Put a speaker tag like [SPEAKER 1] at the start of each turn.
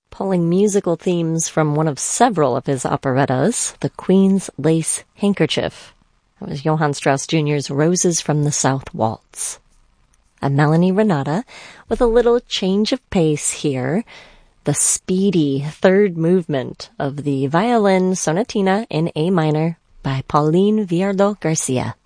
[SPEAKER 1] pulling musical themes from one of several of his operettas, The Queen's Lace Handkerchief. That was Johann Strauss Jr.'s Roses from the South Waltz. And Melanie Renata with a little change of pace here, the speedy third movement of the Violin Sonatina in A minor by Pauline Viardot Garcia.